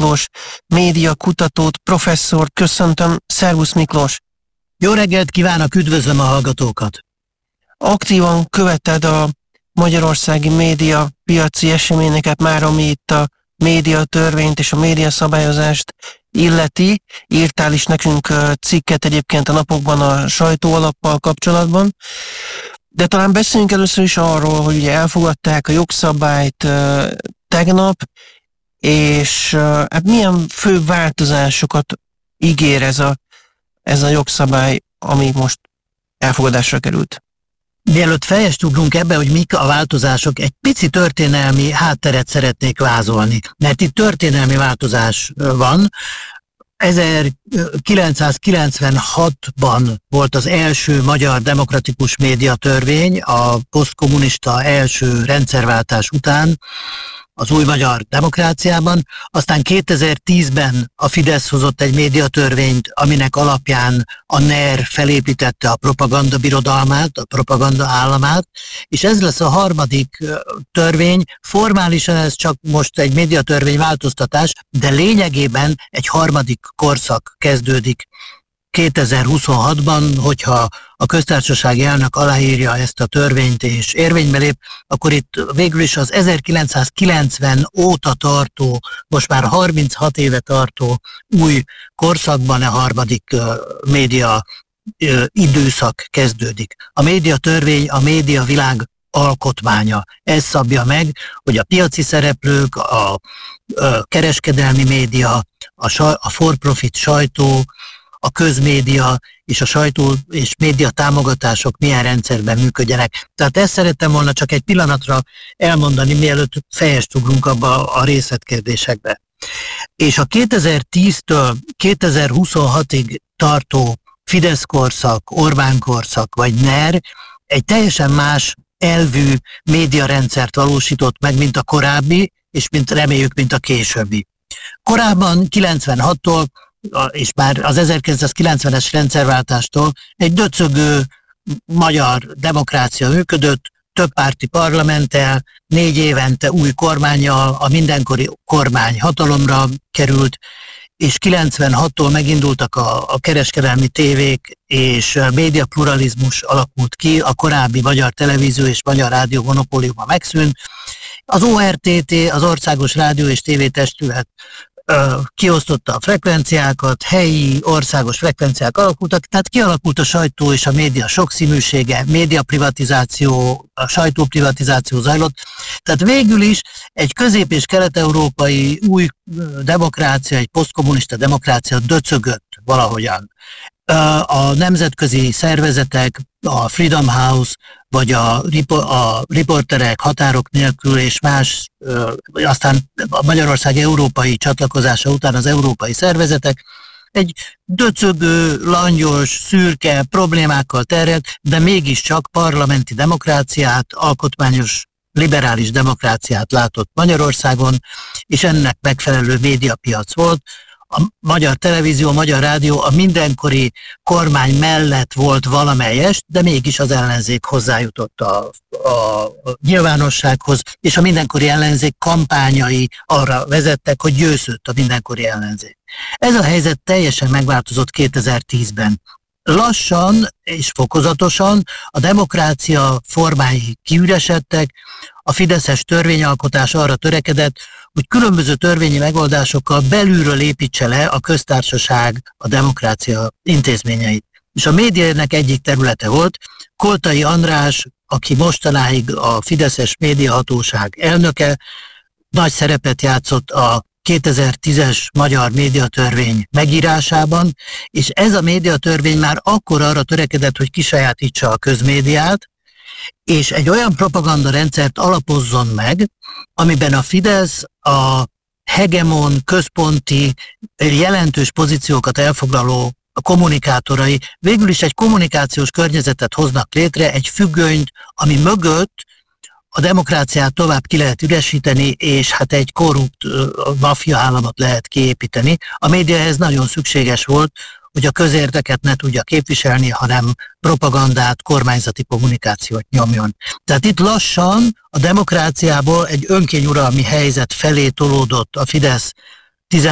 Miklós, média kutatót, professzort köszöntöm. Szervusz Miklós! Jó reggelt kívánok, üdvözlöm a hallgatókat! Aktívan követed a magyarországi média piaci eseményeket már, ami itt a médiatörvényt és a médiaszabályozást illeti. Írtál is nekünk cikket egyébként a napokban a sajtóalappal kapcsolatban. De talán beszéljünk először is arról, hogy ugye elfogadták a jogszabályt tegnap, és hát milyen fő változásokat ígér ez a jogszabály, ami most elfogadásra került. Mielőtt fejest ugrunk ebbe, hogy mik a változások, egy pici történelmi hátteret szeretnék vázolni, mert itt történelmi változás van. 1996-ban volt az első magyar demokratikus médiatörvény, a posztkommunista első rendszerváltás után, az új magyar demokráciában, aztán 2010-ben a Fidesz hozott egy médiatörvényt, aminek alapján a NER felépítette a propagandabirodalmát, a propaganda államát, és ez lesz a harmadik törvény. Formálisan ez csak most egy médiatörvény változtatás, de lényegében egy harmadik korszak kezdődik 2026-ban, hogyha a köztársasági elnök aláírja ezt a törvényt és érvénybe lép, akkor itt végül is az 1990 óta tartó, most már 36 éve tartó új korszakban a harmadik média időszak kezdődik. A médiatörvény a médiavilág alkotmánya. Ez szabja meg, hogy a piaci szereplők, a kereskedelmi média, a for-profit sajtó, a közmédia és a sajtó és média támogatások milyen rendszerben működjenek. Tehát ezt szerettem volna csak egy pillanatra elmondani, mielőtt fejest ugrunk abba a részletkérdésekbe. És a 2010-től 2026-ig tartó Fidesz korszak, Orbán korszak vagy NER egy teljesen más elvű médiarendszert valósított meg, mint a korábbi, és reméljük, mint a későbbi. Korábban 96-tól és már az 1990-es rendszerváltástól egy döcögő magyar demokrácia működött, többpárti parlamenttel, 4 évente új kormánnyal, a mindenkori kormány hatalomra került, és 96-tól megindultak a kereskedelmi tévék, és médiapluralizmus alakult ki, a korábbi magyar televízió és magyar rádió monopóliuma megszűnt. Az ORTT, az Országos Rádió és Tévétestület kiosztotta a frekvenciákat, helyi, országos frekvenciák alakultak, tehát kialakult a sajtó és a média sokszínűsége, médiaprivatizáció, a sajtóprivatizáció zajlott. Tehát végül is egy közép- és kelet-európai új demokrácia, egy posztkommunista demokrácia döcögött valahogyan. A nemzetközi szervezetek, a Freedom House, vagy a riporterek határok nélkül és más, aztán a Magyarország európai csatlakozása után az európai szervezetek egy döcögő, langyos, szürke, problémákkal terjedt, de mégiscsak parlamenti demokráciát, alkotmányos liberális demokráciát látott Magyarországon, és ennek megfelelő médiapiac volt. A magyar televízió, a magyar rádió a mindenkori kormány mellett volt valamelyest, de mégis az ellenzék hozzájutott a nyilvánossághoz, és a mindenkori ellenzék kampányai arra vezettek, hogy győzött a mindenkori ellenzék. Ez a helyzet teljesen megváltozott 2010-ben. Lassan és fokozatosan a demokrácia formái kiüresedtek, a fideszes törvényalkotás arra törekedett, hogy különböző törvényi megoldásokkal belülről építse le a köztársaság a demokrácia intézményeit. És a médiának egyik területe volt. Koltai András, aki mostanáig a fideszes médiahatóság elnöke, nagy szerepet játszott a 2010-es magyar médiatörvény megírásában, és ez a médiatörvény már akkor arra törekedett, hogy kisajátítsa a közmédiát, és egy olyan propagandarendszert alapozzon meg, amiben a Fidesz a hegemon, központi, jelentős pozíciókat elfoglaló kommunikátorai végül is egy kommunikációs környezetet hoznak létre, egy függönyt, ami mögött a demokráciát tovább ki lehet üresíteni, és hát egy korrupt maffia államot lehet kiépíteni. A média ez nagyon szükséges volt, hogy a közérdeket ne tudja képviselni, hanem propagandát, kormányzati kommunikációt nyomjon. Tehát itt lassan a demokráciából egy önkényuralmi helyzet felé tolódott a Fidesz